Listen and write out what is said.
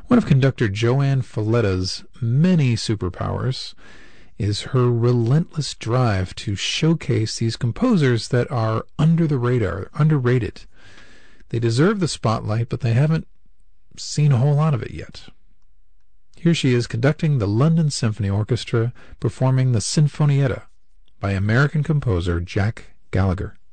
One of conductor Joanne Falletta's many superpowers is her relentless drive to showcase these composers that are under the radar, underrated. They deserve the spotlight, but they haven't seen a whole lot of it yet. Here she is conducting the London Symphony Orchestra performing the Sinfonietta by American composer Jack Gallagher.